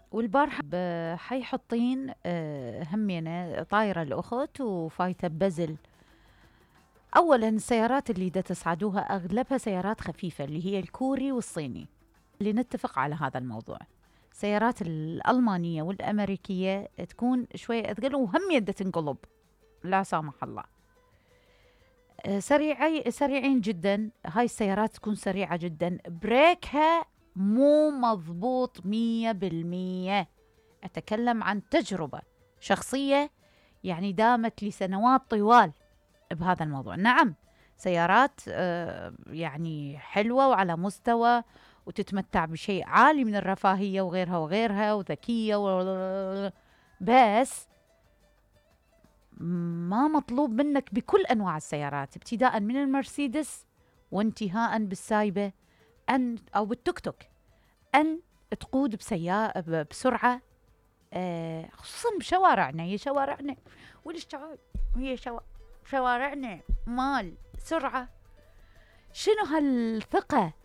والبارحة بحي حطين همينة طايرة الأخت وفايتة ببزل. أولا السيارات اللي دا تصعدوها أغلبها سيارات خفيفة اللي هي الكوري والصيني، اللي نتفق على هذا الموضوع. السيارات الألمانية والأمريكية تكون شوية أثقل وهم يدة تنقلب، لا سامح الله. سريعين جدا. هاي السيارات تكون سريعة جدا، بريكها مو مضبوط 100%. أتكلم عن تجربة شخصية، يعني دامت لي سنوات طوال بهذا الموضوع. نعم، سيارات يعني حلوة وعلى مستوى، وتتمتع بشيء عالي من الرفاهية وغيرها وغيرها، وذكية بس ما مطلوب منك بكل أنواع السيارات، ابتداء من المرسيدس وانتهاء بالسايبة أو بالتوك توك، أن تقود بسرعة. خصوصا بشوارعنا، هي شوارعنا هي شوارعنا مال سرعة. شنو هالثقة